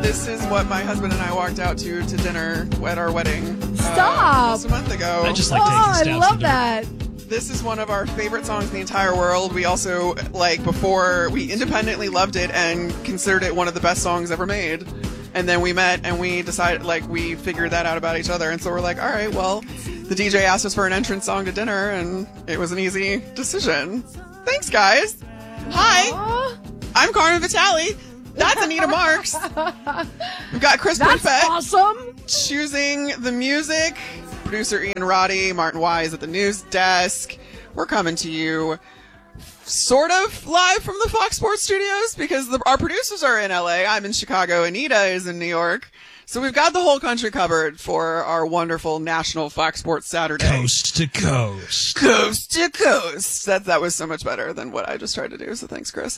This is what my husband and I walked out to dinner at our wedding. Stop! Almost a month ago. I just like taking steps. I love that. This is one of our favorite songs in the entire world. We also, before, we independently loved it and considered it one of the best songs ever made. And then we met and we decided, we figured that out about each other. And so we're like, all right, well, the DJ asked us for an entrance song to dinner, and it was an easy decision. Thanks, guys. Hi, I'm Carmen Vitale. That's Anita Marks. We've got Chris That's Perfett awesome. choosing the music. Producer Ian Roddy, Martin Wise at the news desk. We're coming to you sort of live from the Fox Sports Studios because our producers are in LA. I'm in Chicago. Anita is in New York. So we've got the whole country covered for our wonderful national Fox Sports Saturday. Coast to coast. Coast to coast. That was so much better than what I just tried to do. So thanks, Chris.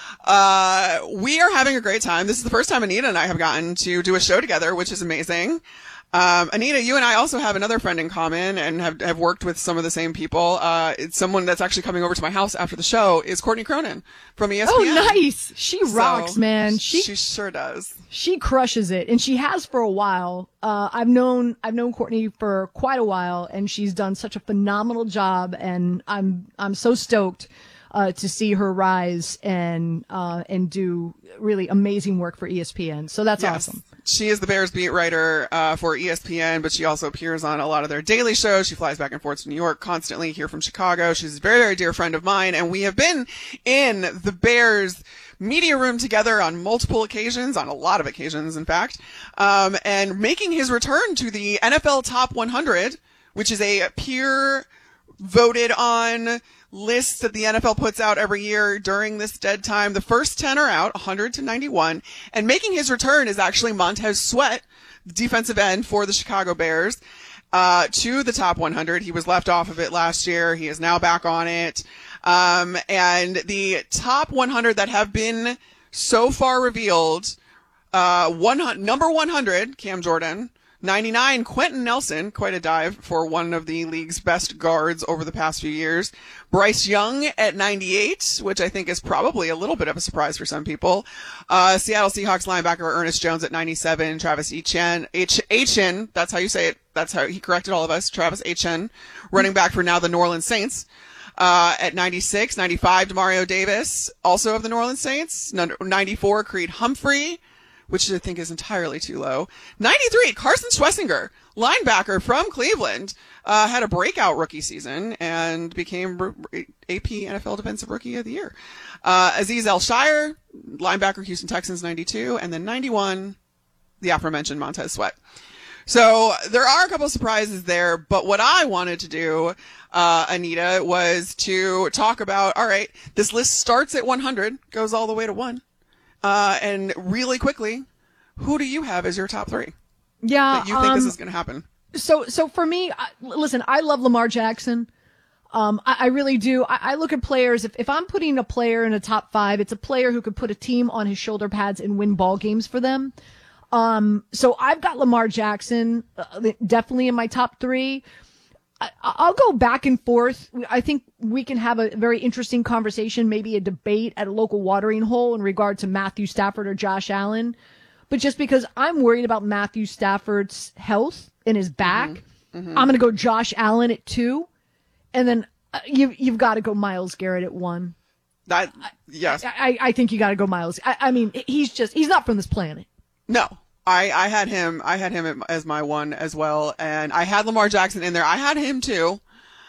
We are having a great time. This is the first time Anita and I have gotten to do a show together, which is amazing. Anita, you and I also have another friend in common and have worked with some of the same people. It's someone that's actually coming over to my house after the show is Courtney Cronin from ESPN. Oh, nice. She rocks, man. She sure does. She crushes it, and she has for a while. I've known Courtney for quite a while, and she's done such a phenomenal job, and I'm so stoked to see her rise and do really amazing work for ESPN. So that's awesome. She is the Bears beat writer for ESPN, but she also appears on a lot of their daily shows. She flies back and forth to New York constantly, here from Chicago. She's a very, very dear friend of mine, and we have been in the Bears media room together on multiple occasions, on a lot of occasions, in fact, and making his return to the NFL Top 100, which is a peer voted on list that the NFL puts out every year during this dead time. The first 10 are out, 100 to 91. And making his return is actually Montez Sweat, the defensive end for the Chicago Bears, to the top 100. He was left off of it last year. He is now back on it. And the top 100 that have been so far revealed, number 100, Cam Jordan. 99, Quentin Nelson, quite a dive for one of the league's best guards over the past few years. Bryce Young at 98, which I think is probably a little bit of a surprise for some people. Seattle Seahawks linebacker Ernest Jones at 97. Travis Etienne, that's how you say it. That's how he corrected all of us. Travis Etienne, running back for now the New Orleans Saints. At 96, 95, Demario Davis, also of the New Orleans Saints. 94, Creed Humphrey, which I think is entirely too low. 93, Carson Schwessinger, linebacker from Cleveland, had a breakout rookie season and became AP NFL Defensive Rookie of the Year. Azeez El-Shire, linebacker, Houston Texans, 92. And then 91, the aforementioned Montez Sweat. So there are a couple of surprises there, but what I wanted to do, Anita, was to talk about, all right, this list starts at 100, goes all the way to 1. And really quickly, who do you have as your top 3? Yeah. That you think this is going to happen? So for me, listen, I love Lamar Jackson. I really do. I look at players. If I'm putting a player in a top 5, it's a player who could put a team on his shoulder pads and win ball games for them. So I've got Lamar Jackson, definitely in my top 3. I'll go back and forth. I think we can have a very interesting conversation, maybe a debate at a local watering hole in regard to Matthew Stafford or Josh Allen. But just because I'm worried about Matthew Stafford's health in his back, I'm going to go Josh Allen at 2. And then you've got to go Myles Garrett at 1. Yes. I think you got to go Myles. I mean, he's not from this planet. No. I had him as my 1 as well, and I had Lamar Jackson in there. I had him too.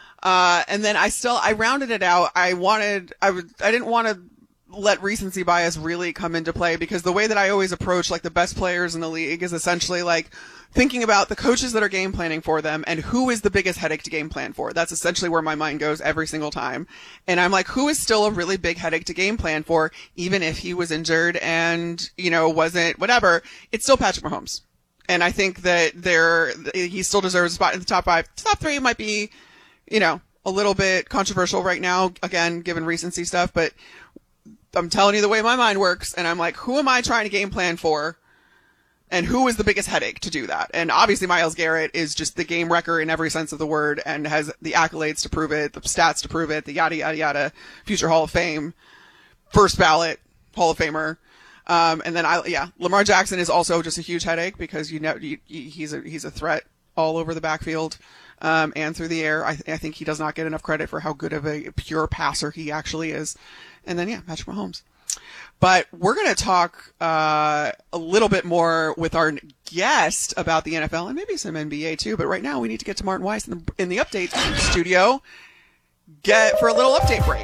And then I rounded it out. I didn't want to let recency bias really come into play, because the way that I always approach the best players in the league is essentially thinking about the coaches that are game planning for them and who is the biggest headache to game plan for. That's essentially where my mind goes every single time. And I'm like, who is still a really big headache to game plan for, even if he was injured and, wasn't whatever, it's still Patrick Mahomes. And I think that he still deserves a spot in the top 5. Top 3 might be, a little bit controversial right now, again, given recency stuff, but I'm telling you the way my mind works, and I'm like, who am I trying to game plan for? And who is the biggest headache to do that? And obviously Myles Garrett is just the game wrecker in every sense of the word and has the accolades to prove it, the stats to prove it, the yada, yada, yada, future Hall of Fame, first ballot Hall of Famer. And then Lamar Jackson is also just a huge headache because he's a threat all over the backfield, and through the air. I think he does not get enough credit for how good of a pure passer he actually is. And then Patrick Mahomes. But we're going to talk a little bit more with our guest about the NFL and maybe some NBA too. But right now we need to get to Martin Weiss in the update studio. For a little update break.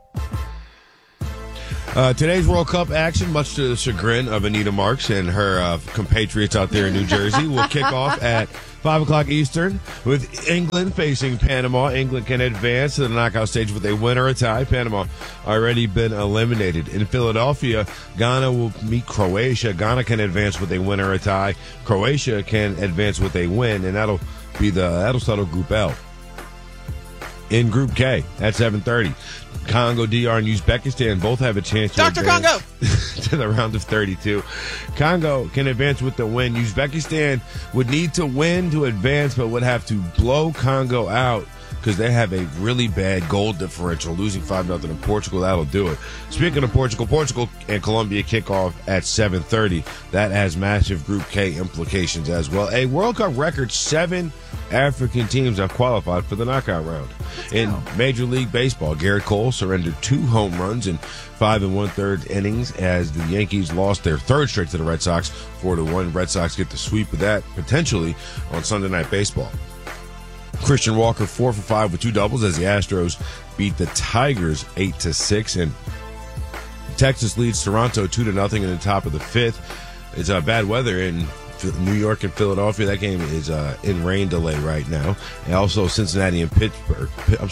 Today's World Cup action, much to the chagrin of Anita Marks and her compatriots out there in New Jersey, will kick off at 5 o'clock Eastern with England facing Panama. England can advance to the knockout stage with a win or a tie. Panama already been eliminated. In Philadelphia, Ghana will meet Croatia. Ghana can advance with a win or a tie. Croatia can advance with a win, and that'll settle Group L. In Group K at 7:30, Congo, DR, and Uzbekistan both have a chance to advance to the round of 32. Congo can advance with the win. Uzbekistan would need to win to advance, but would have to blow Congo out because they have a really bad goal differential, losing 5-0 to Portugal. That'll do it. Speaking of Portugal and Colombia kick off at 7:30. That has massive Group K implications as well. A World Cup record 7 African teams have qualified for the knockout round. In Major League Baseball, Garrett Cole surrendered 2 home runs in 5 1/3 innings as the Yankees lost their 3rd straight to the Red Sox, 4-1. Red Sox get the sweep of that potentially on Sunday Night Baseball. Christian Walker 4 for 5 with 2 doubles as the Astros beat the Tigers 8-6, and Texas leads Toronto 2-0 in the top of the 5th. It's bad weather in New York and Philadelphia. That game is in rain delay right now. And also Cincinnati and Pittsburgh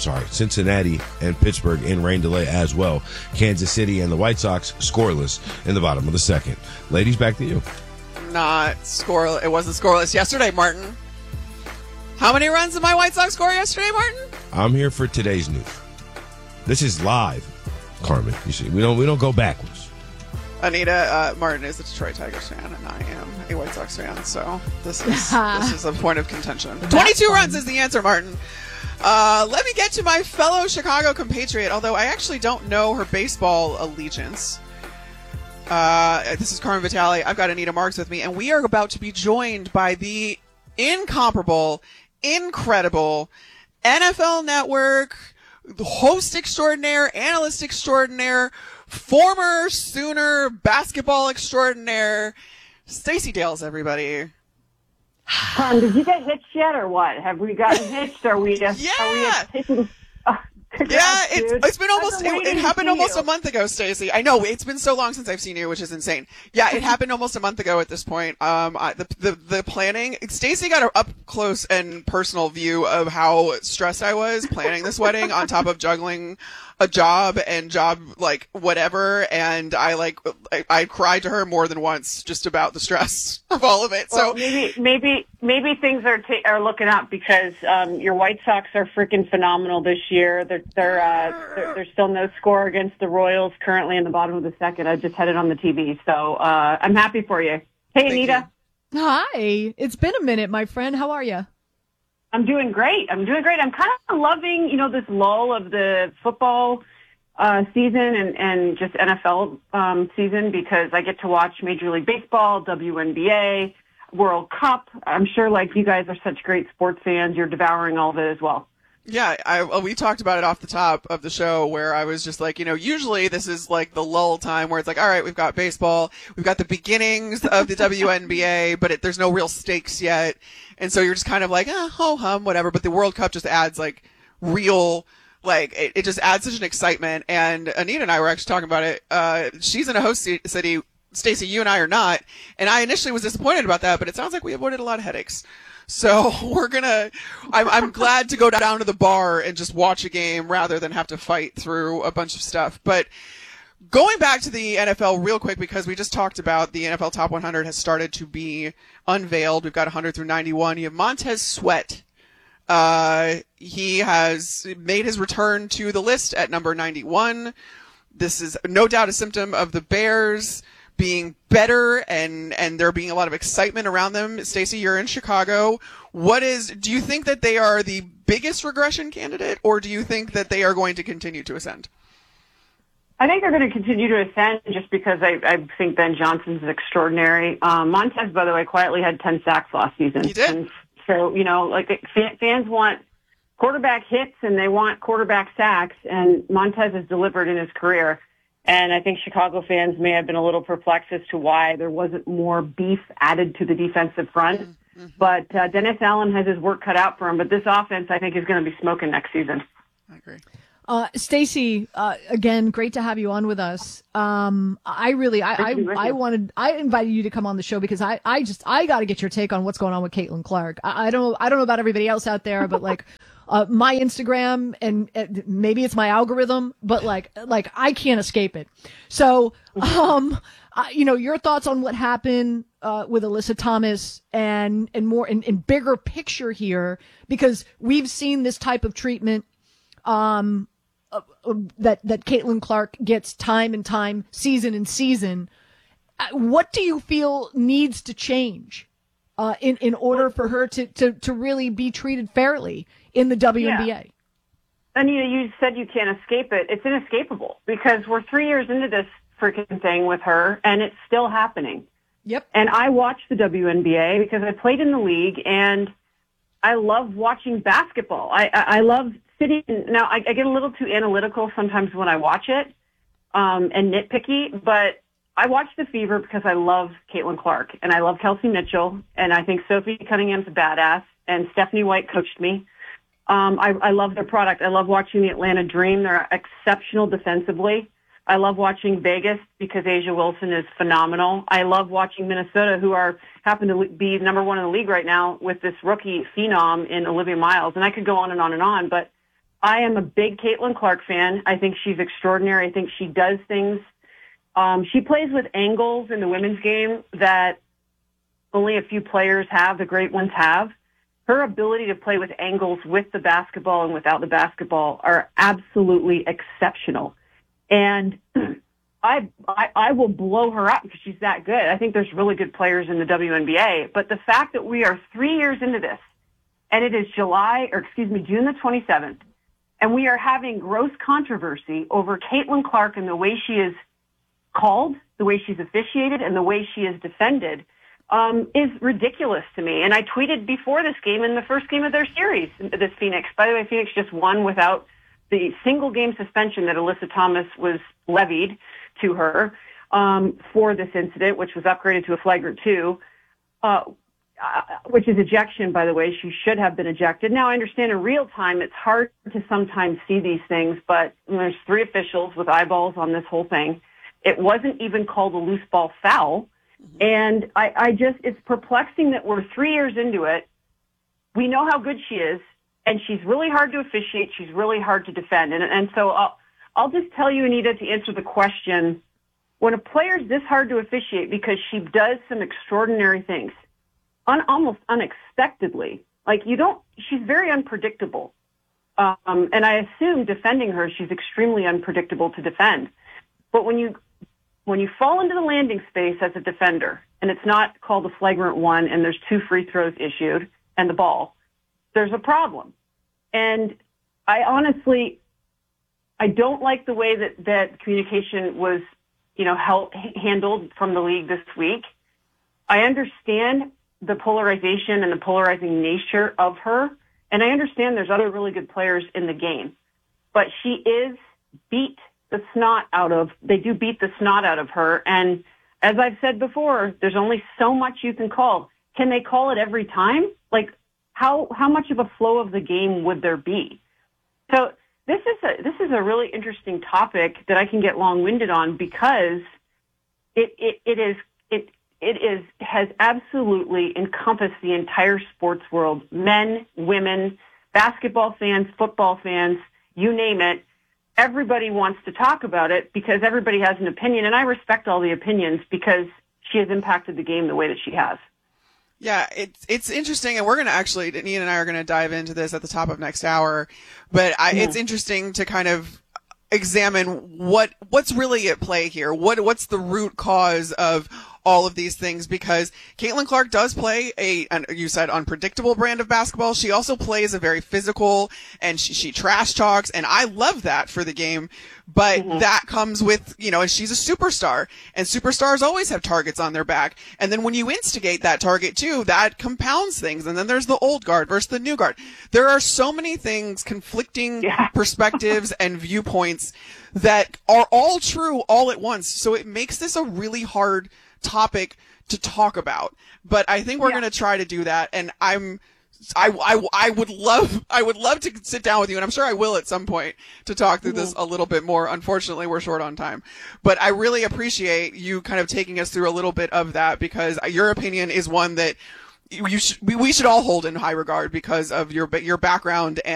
in rain delay as well. Kansas City and the White Sox scoreless in the bottom of the 2nd. Ladies, back to you. Not scoreless. It wasn't scoreless yesterday, Martin. How many runs did my White Sox score yesterday, Martin? I'm here for today's news. This is live, Carmen. You see, we don't go backwards. Anita, Martin is a Detroit Tigers fan, and I am a White Sox fan, so this is a point of contention. 22 runs is the answer, Martin. Let me get to my fellow Chicago compatriot, although I actually don't know her baseball allegiance. This is Carmen Vitale. I've got Anita Marks with me, and we are about to be joined by the incomparable, incredible NFL Network host extraordinaire, analyst extraordinaire, former Sooner basketball extraordinaire, Stacey Dales, everybody. Did you get hitched yet, or what? Have we gotten hitched? Are we just? Yeah. Are we just taking, yeah, it's been almost, it happened almost a month ago, Stacey. I know, it's been so long since I've seen you, which is insane. Yeah, it happened almost a month ago at this point. The planning, Stacey got an up close and personal view of how stressed I was planning this wedding on top of juggling a job and like whatever, and I cried to her more than once just about the stress of all of it. Well, So maybe things are looking up because your White Sox are freaking phenomenal this year. There's still no score against the Royals currently in the bottom of the second. I just had it on the TV, so I'm happy for you. Hey, Anita. Hi, it's been a minute, my friend. How are you? I'm doing great. I'm kind of loving, this lull of the football season and just NFL season because I get to watch Major League Baseball, WNBA, World Cup. I'm sure, like, you guys are such great sports fans. You're devouring all of it as well. Yeah, we talked about it off the top of the show where I was just like, usually this is like the lull time where it's like, all right, we've got baseball, we've got the beginnings of the WNBA, but there's no real stakes yet. And so you're just kind of like, ho-hum, whatever. But the World Cup just adds like real, like it just adds such an excitement. And Anita and I were actually talking about it. She's in a host city. Stacey, you and I are not. And I initially was disappointed about that, but it sounds like we avoided a lot of headaches. So I'm glad to go down to the bar and just watch a game rather than have to fight through a bunch of stuff. But going back to the NFL real quick, because we just talked about the NFL Top 100 has started to be unveiled. We've got 100 through 91. You have Montez Sweat. He has made his return to the list at number 91. This is no doubt a symptom of the Bears being better and there being a lot of excitement around them. Stacey, you're in Chicago. Do you think that they are the biggest regression candidate, or do you think that they are going to continue to ascend? I think they're going to continue to ascend just because I think Ben Johnson's extraordinary. Montez, by the way, quietly had 10 sacks last season. He did. And so, fans want quarterback hits and they want quarterback sacks, and Montez has delivered in his career. And I think Chicago fans may have been a little perplexed as to why there wasn't more beef added to the defensive front. Mm-hmm. But Dennis Allen has his work cut out for him. But this offense, I think, is going to be smoking next season. I agree. Stacey, again, great to have you on with us. I invited you to come on the show because I got to get your take on what's going on with Caitlin Clark. I don't know about everybody else out there, but my Instagram and maybe it's my algorithm, but like I can't escape it. So, your thoughts on what happened with Alyssa Thomas and more in bigger picture here, because we've seen this type of treatment that Caitlin Clark gets time and time, season and season. What do you feel needs to change in order for her to really be treated fairly in the WNBA? Yeah. Anita, you said you can't escape it. It's inescapable because we're 3 years into this freaking thing with her, and it's still happening. Yep. And I watch the WNBA because I played in the league, and I love watching basketball. I love sitting. Now, I get a little too analytical sometimes when I watch it and nitpicky, but I watch the Fever because I love Caitlin Clark, and I love Kelsey Mitchell, and I think Sophie Cunningham's a badass, and Stephanie White coached me. I love their product. I love watching the Atlanta Dream. They're exceptional defensively. I love watching Vegas because Asia Wilson is phenomenal. I love watching Minnesota, who happen to be number one in the league right now with this rookie phenom in Olivia Miles. And I could go on and on and on, but I am a big Caitlin Clark fan. I think she's extraordinary. I think she does things. She plays with angles in the women's game that only a few players have, the great ones have. Her ability to play with angles with the basketball and without the basketball are absolutely exceptional. And I will blow her up because she's that good. I think there's really good players in the WNBA. But the fact that we are 3 years into this, and it is June the 27th, and we are having gross controversy over Caitlin Clark and the way she is called, the way she's officiated, and the way she is defended, is ridiculous to me. And I tweeted before this game, in the first game of their series, this Phoenix. By the way, Phoenix just won without the single game suspension that Alyssa Thomas was levied to her for this incident, which was upgraded to a flagrant 2, which is ejection, by the way. She should have been ejected. Now, I understand in real time it's hard to sometimes see these things, but there's 3 officials with eyeballs on this whole thing. It wasn't even called a loose ball foul. And it's perplexing that we're 3 years into it. We know how good she is, and she's really hard to officiate. She's really hard to defend. And so I'll just tell you, Anita, to answer the question, when a player's this hard to officiate because she does some extraordinary things, almost unexpectedly, she's very unpredictable. And I assume defending her, she's extremely unpredictable to defend. But when you fall into the landing space as a defender, and it's not called a flagrant 1, and there's 2 free throws issued, and the ball, there's a problem. And I don't like the way that communication was, handled from the league this week. I understand the polarization and the polarizing nature of her, and I understand there's other really good players in the game. But she is they do beat the snot out of her. And as I've said before, there's only so much you can call. Can they call it every time? How much of a flow of the game would there be? So this is a really interesting topic that I can get long-winded on because it has absolutely encompassed the entire sports world. Men, women, basketball fans, football fans, you name it. Everybody wants to talk about it because everybody has an opinion, and I respect all the opinions because she has impacted the game the way that she has. Yeah, it's interesting, and we're going to actually, Ian and I are going to dive into this at the top of next hour, but it's interesting to kind of examine what's really at play here. What's the root cause of all of these things, because Caitlin Clark does play and you said unpredictable brand of basketball. She also plays a very physical, and she trash talks, and I love that for the game. But that comes with, and she's a superstar, and superstars always have targets on their back. And then when you instigate that target too, that compounds things. And then there's the old guard versus the new guard. There are so many things, conflicting perspectives and viewpoints that are all true all at once. So it makes this a really hard topic to talk about. But I think we're going to try to do that. And I would love to sit down with you, and I'm sure I will at some point, to talk through this a little bit more. Unfortunately, we're short on time, but I really appreciate you kind of taking us through a little bit of that, because your opinion is one that we should all hold in high regard because of your background